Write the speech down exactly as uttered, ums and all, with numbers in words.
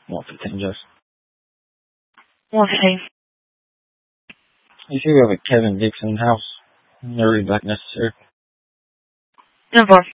one fifteen, Jess. one fifteen. You see we have a Kevin Dixon house. No read back necessary. ten four.